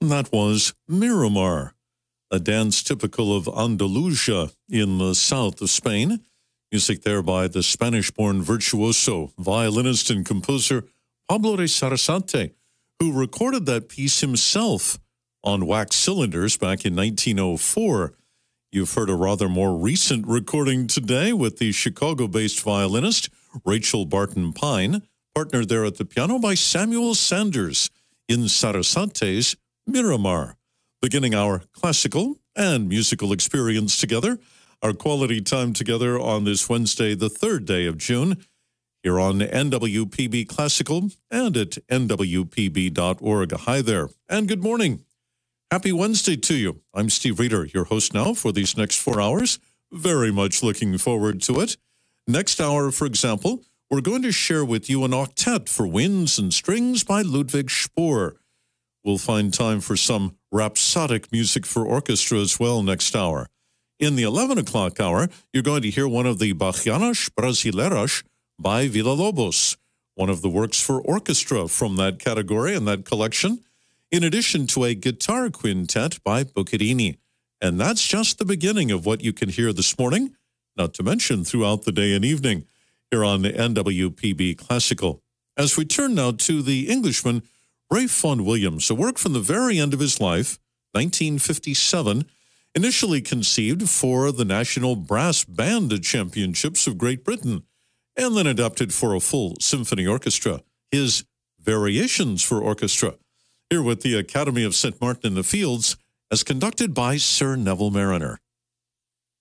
That was Miramar, a dance typical of Andalusia in the south of Spain. Music there by the Spanish-born virtuoso, violinist, and composer Pablo de Sarasate, who recorded that piece himself on wax cylinders back in 1904. You've heard a rather more recent recording today with the Chicago-based violinist Rachel Barton Pine, partnered there at the piano by Samuel Sanders in Sarasate's Miramar, beginning our classical and musical experience together, our quality time together on this Wednesday, the 3rd day of June, here on NWPB Classical and at nwpb.org. Hi there, and good morning. Happy Wednesday to you. I'm Steve Reeder, your host now for these next 4 hours. Very much looking forward to it. Next hour, for example, we're going to share with you an octet for winds and strings by Ludwig Spohr. We'll find time for some rhapsodic music for orchestra as well next hour. In the 11 o'clock hour, you're going to hear one of the Bachianas Brasileiras by Villa-Lobos, one of the works for orchestra from that category and that collection, in addition to a guitar quintet by Boccherini. And that's just the beginning of what you can hear this morning, not to mention throughout the day and evening here on NWPB Classical. As we turn now to the Englishman Ralph Vaughan Williams, a work from the very end of his life, 1957, initially conceived for the National Brass Band Championships of Great Britain, and then adapted for a full symphony orchestra, his Variations for Orchestra, here with the Academy of St. Martin in the Fields, as conducted by Sir Neville Marriner.